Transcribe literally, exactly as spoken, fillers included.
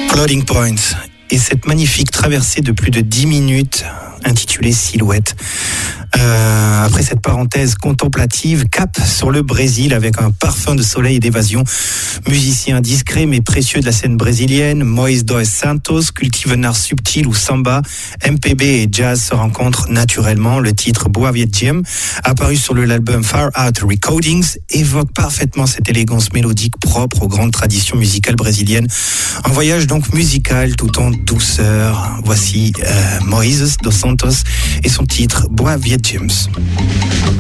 Floating Point et cette magnifique traversée de plus de dix minutes intitulée Silhouette. Euh, après cette parenthèse contemplative, cap sur le Brésil avec un parfum de soleil et d'évasion. Musicien discret mais précieux de la scène brésilienne, Moïse dos Santos cultive un art subtil où samba, M P B et jazz se rencontrent naturellement. Le titre Boa Vietjem, apparu sur l'album Far Out Recordings, évoque parfaitement cette élégance mélodique propre aux grandes traditions musicales brésiliennes. Un voyage donc musical tout en douceur. Voici euh, Moïse dos Santos et son titre Boa Vietjem.